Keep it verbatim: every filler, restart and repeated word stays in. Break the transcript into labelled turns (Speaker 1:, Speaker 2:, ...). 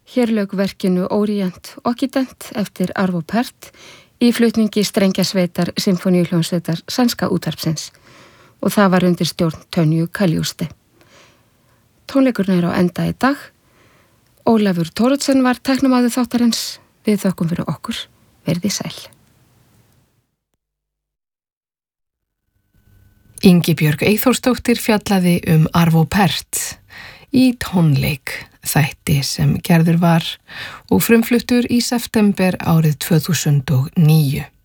Speaker 1: Hér lauk verkinu Orient Occident eftir Arvo Pärt í flutningi strengjasveitar Sinfoníuhljómsveitar sænska útvarpsins og það var undir stjórn Tönju Kaljuste. Tónleikurinn er á enda í dag. Ólafur Thoroddsen var teknomaður þáttarins. Við þökkum fyrir okkur. Verði sæl.
Speaker 2: Ingibjörg Eyþórsdóttir fjallaði um Arvo Pärt í tónleik þætti sem gerður var og frumfluttur í september árið tvö þúsund og níu.